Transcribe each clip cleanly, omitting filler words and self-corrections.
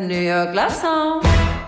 New York Love Song.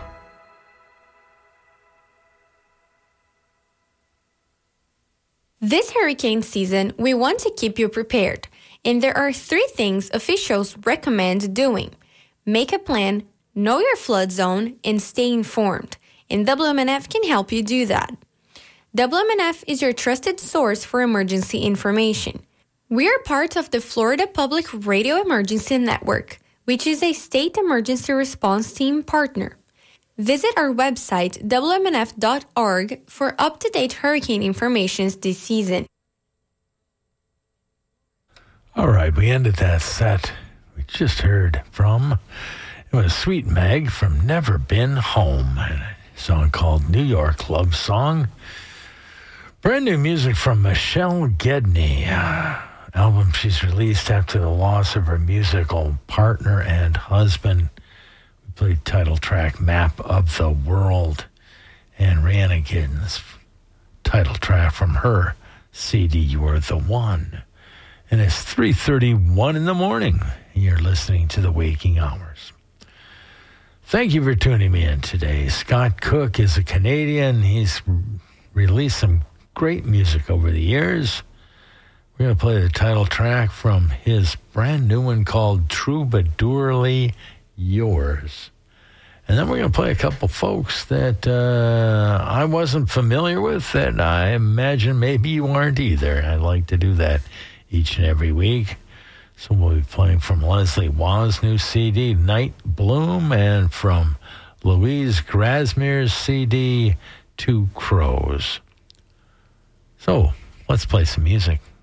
This hurricane season, we want to keep you prepared. And there are 3 things officials recommend doing. Make a plan, know your flood zone, and stay informed. And WMNF can help you do that. WMNF is your trusted source for emergency information. We are part of the Florida Public Radio Emergency Network, which is a state emergency response team partner. Visit our website, WMNF.org, for up-to-date hurricane information this season. All right, we ended that set. We just heard from, it was Sweet Meg from Never Been Home, and a song called New York Love Song. Brand new music from Michelle Gedney, album she's released after the loss of her musical partner and husband. We played title track Map of the World, and Rihanna Giddens' title track from her CD, You're the One. And it's 3:31 in the morning, and you're listening to The Waking Hours. Thank you for tuning me in today. Scott Cook is a Canadian. He's released some great music over the years. We're going to play the title track from his brand new one called Troubadourly Yours. And then we're going to play a couple folks that I wasn't familiar with, that I imagine maybe you aren't either. I like to do that each and every week. So we'll be playing from Leslie Waugh's new CD, Night Bloom, and from Louise Grasmere's CD, Two Crows. So let's play some music.